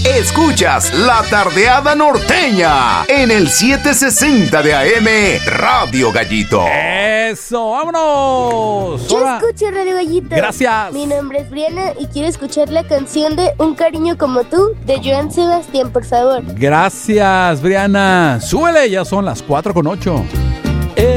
Escuchas La Tardeada Norteña en el 760 de AM Radio Gallito. ¡Eso! ¡Vámonos! Yo escucho Radio Gallito. Gracias. Mi nombre es Briana y quiero escuchar la canción de Un cariño como tú de Joan Sebastián, por favor. Gracias, Briana. Súbele, ya son las 4:08.